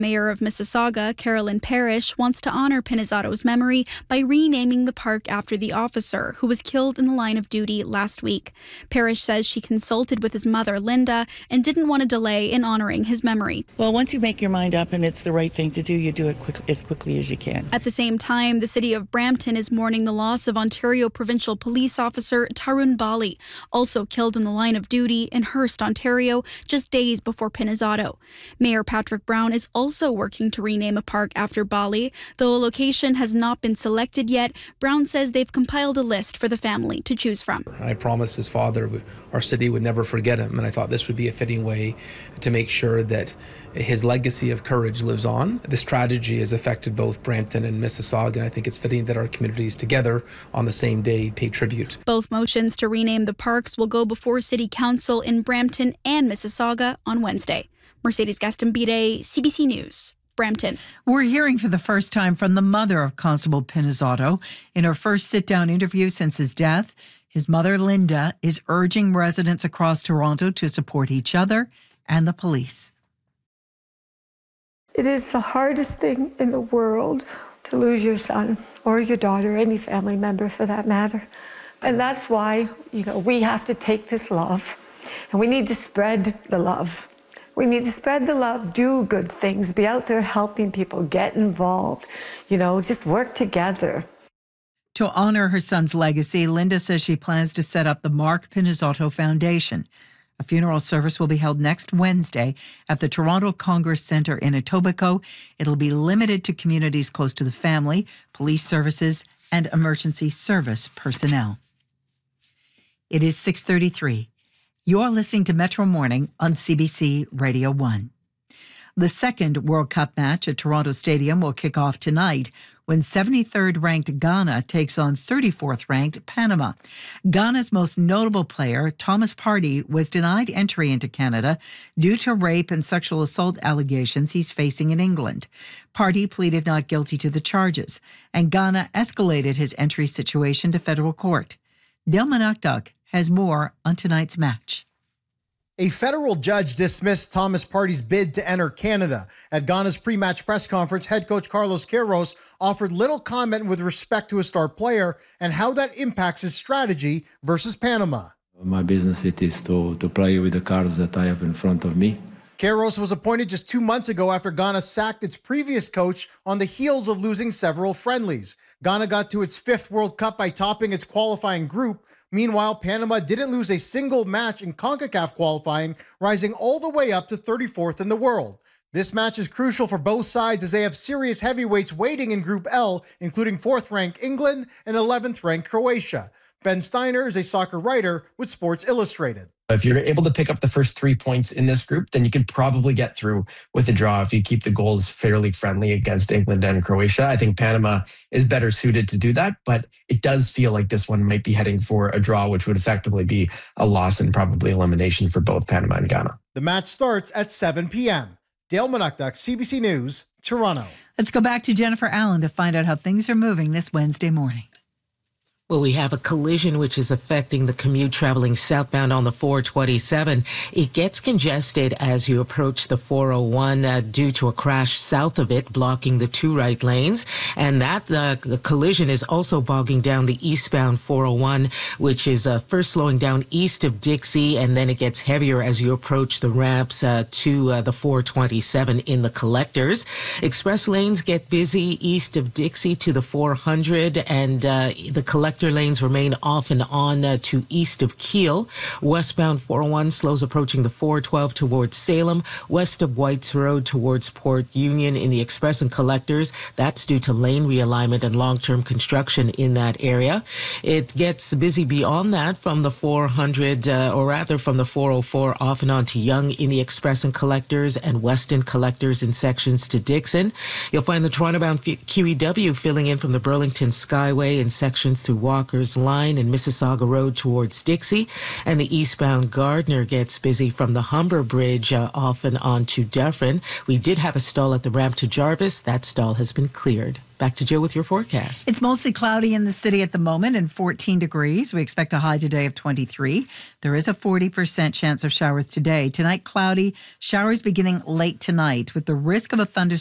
Mayor of Mississauga, Carolyn Parrish, wants to honor Pinizzotto's memory by renaming the park after the officer who was killed in the line of duty last week. Parrish says she consulted with his mother, Linda, and didn't want to delay in honoring his memory. Well, once you make your mind up and it's the right thing to do, you do it as quickly as you can. At the same time, the city of Brampton is mourning the loss of Ontario Provincial Police Officer Tarun Bali, also killed in the line of duty in Hearst, Ontario, just days before Pinizzotto. Mayor Patrick Brown is also working to rename a park after Bali. Though a location has not been selected yet, Brown says they've compiled a list for the family to choose from. I promised his father our city would never forget him, and I thought this would be a fitting way to make sure that his legacy of courage lives on. This tragedy has affected both Brampton and Mississauga, and I think it's fitting that our communities together on the same day pay tribute. Both motions to rename the parks will go before City Council in Brampton and Mississauga on Wednesday. Mercedes Gastambide, CBC News, Brampton. We're hearing for the first time from the mother of Constable Pinizzotto. In her first sit-down interview since his death, his mother, Linda, is urging residents across Toronto to support each other and the police. It is the hardest thing in the world to lose your son or your daughter, any family member for that matter. And that's why, we have to take this love and we need to spread the love. We need to spread the love, do good things, be out there helping people, get involved, just work together. To honor her son's legacy, Linda says she plans to set up the Mark Pinizzotto Foundation. A funeral service will be held next Wednesday at the Toronto Congress Centre in Etobicoke. It'll be limited to communities close to the family, police services, and emergency service personnel. It is 6:33. You're listening to Metro Morning on CBC Radio 1. The second World Cup match at Toronto Stadium will kick off tonight when 73rd ranked Ghana takes on 34th ranked Panama. Ghana's most notable player, Thomas Partey, was denied entry into Canada due to rape and sexual assault allegations he's facing in England. Partey pleaded not guilty to the charges, and Ghana escalated his entry situation to federal court. Dale Manakduk has more on tonight's match. A federal judge dismissed Thomas Partey's bid to enter Canada. At Ghana's pre-match press conference, head coach Carlos Queiroz offered little comment with respect to a star player and how that impacts his strategy versus Panama. My business it is to play with the cards that I have in front of me. Queiroz was appointed just 2 months ago after Ghana sacked its previous coach on the heels of losing several friendlies. Ghana got to its 5th World Cup by topping its qualifying group. Meanwhile, Panama didn't lose a single match in CONCACAF qualifying, rising all the way up to 34th in the world. This match is crucial for both sides as they have serious heavyweights waiting in Group L, including 4th-ranked England and 11th-ranked Croatia. Ben Steiner is a soccer writer with Sports Illustrated. If you're able to pick up the first 3 points in this group, then you could probably get through with a draw if you keep the goals fairly friendly against England and Croatia. I think Panama is better suited to do that, but it does feel like this one might be heading for a draw, which would effectively be a loss and probably elimination for both Panama and Ghana. The match starts at 7 p.m. Dale Manakduk, CBC News, Toronto. Let's go back to Jennifer Allen to find out how things are moving this Wednesday morning. Well, we have a collision which is affecting the commute traveling southbound on the 427. It gets congested as you approach the 401 due to a crash south of it, blocking the 2 right lanes. And that collision is also bogging down the eastbound 401, which is first slowing down east of Dixie, and then it gets heavier as you approach the ramps to the 427 in the collectors. Express lanes get busy east of Dixie to the 400, and the collector lanes remain off and on to east of Kiel. Westbound 401 slows approaching the 412 towards Salem, west of Whites Road towards Port Union in the express and collectors. That's due to lane realignment and long-term construction in that area. It gets busy beyond that from the 400, or rather from the 404 off and on to Yonge in the express and collectors and Weston collectors in sections to Dixon. You'll find the Toronto-bound QEW filling in from the Burlington Skyway in sections to Walker's Line and Mississauga Road towards Dixie. And the eastbound Gardner gets busy from the Humber Bridge off and onto Dufferin. We did have a stall at the ramp to Jarvis. That stall has been cleared. Back to Jill with your forecast. It's mostly cloudy in the city at the moment and 14 degrees. We expect a high today of 23. There is a 40% chance of showers today. Tonight, cloudy. Showers beginning late tonight with the risk of a thunderstorm